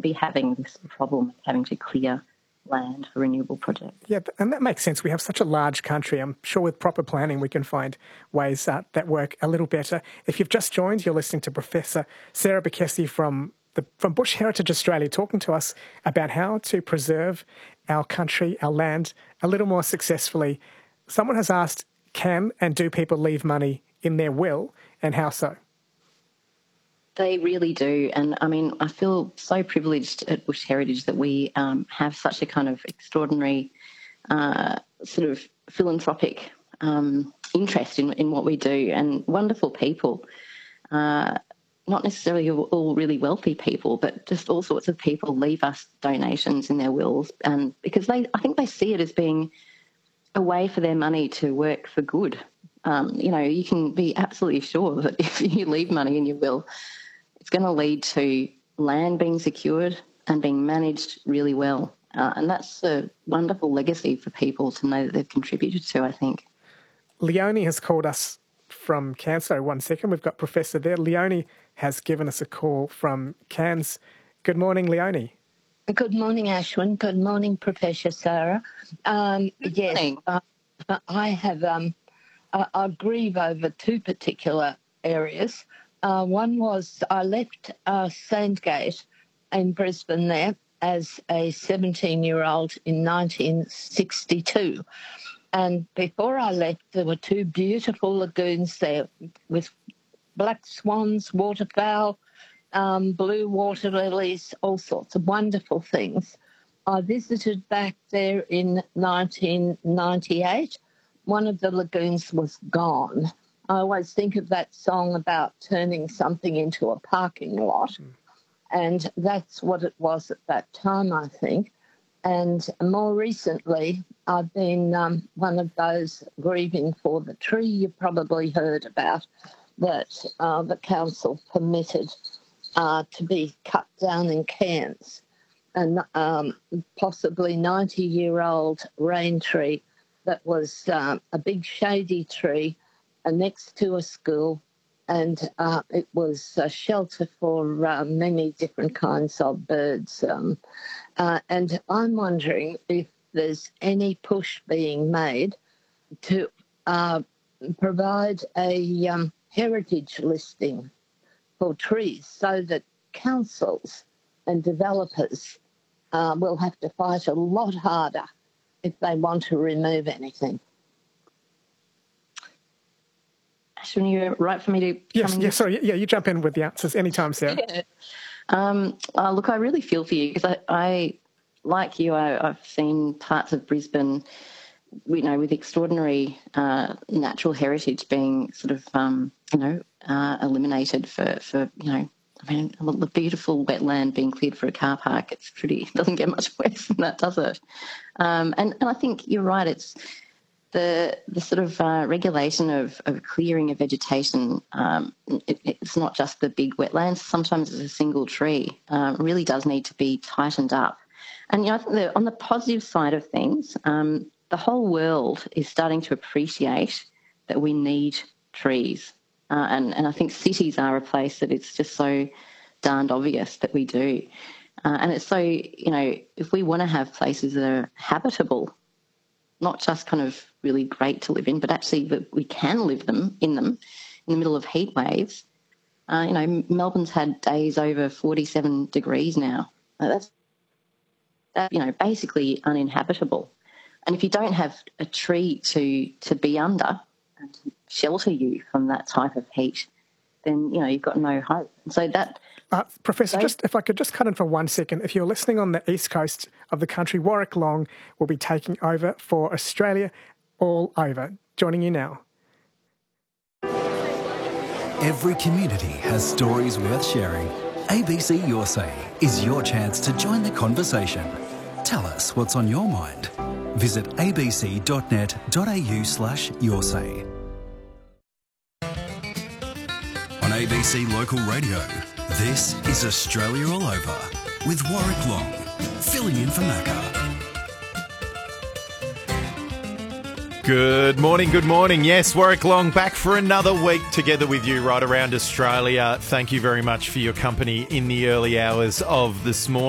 be having this problem of having to clear land for renewable projects. Yeah, and that makes sense. We have such a large country. I'm sure with proper planning we can find ways that work a little better. If you've just joined, you're listening to Professor Sarah Bekkesy from Bush Heritage Australia talking to us about how to preserve our country, our land, a little more successfully. Someone has asked, can and do people leave money in their will, and how so? They really do. And I mean, I feel so privileged at Bush Heritage that we have such a kind of extraordinary sort of philanthropic interest in what we do, and wonderful people, not necessarily all really wealthy people, but just all sorts of people leave us donations in their wills, and because I think they see it as being a way for their money to work for good. You can be absolutely sure that if you leave money in your will, it's going to lead to land being secured and being managed really well. And that's a wonderful legacy for people to know that they've contributed to, I think. Leonie has called us from Cairns. So 1 second, we've got Professor there. Leonie has given us a call from Cairns. Good morning, Leonie. Good morning, Ashwin. Good morning, Professor Sarah. Good morning. I have I grieve over two particular areas. One was I left Sandgate in Brisbane there as a 17-year-old in 1962. And before I left, there were two beautiful lagoons there with black swans, waterfowl, blue water lilies, all sorts of wonderful things. I visited back there in 1998. One of the lagoons was gone. I always think of that song about turning something into a parking lot, and that's what it was at that time, I think. And more recently, I've been one of those grieving for the tree you probably heard about that the council permitted to be cut down in Cairns, and possibly 90-year-old rain tree that was a big shady tree next to a school, and it was a shelter for many different kinds of birds. And I'm wondering if there's any push being made to provide a heritage listing for trees so that councils and developers will have to fight a lot harder if they want to remove anything. Ashwin, you're right for me to... You jump in with the answers anytime, Sarah. Yeah. Look, I really feel for you because I like you, I've seen parts of Brisbane, with extraordinary natural heritage being sort of, eliminated for the beautiful wetland being cleared for a car park. It doesn't get much worse than that, does it? And I think you're right. It's the sort of regulation of clearing of vegetation. It's not just the big wetlands. Sometimes it's a single tree. It really does need to be tightened up. And I think on the positive side of things, the whole world is starting to appreciate that we need trees. And I think cities are a place that it's just so darned obvious that we do. And it's so, if we want to have places that are habitable, not just kind of really great to live in, but actually that we can live in the middle of heat waves. Melbourne's had days over 47 degrees now. That's basically uninhabitable. And if you don't have a tree to be under and to shelter you from that type of heat, then, you've got no hope. And so that... Professor, if I could just cut in for 1 second. If you're listening on the east coast of the country, Warwick Long will be taking over for Australia All Over. Joining you now. Every community has stories worth sharing. ABC Your Say is your chance to join the conversation. Tell us what's on your mind. Visit abc.net.au/yoursay. On ABC Local Radio, this is Australia All Over with Warwick Long, filling in for Macca. Good morning. Yes, Warwick Long back for another week together with you right around Australia. Thank you very much for your company in the early hours of this morning.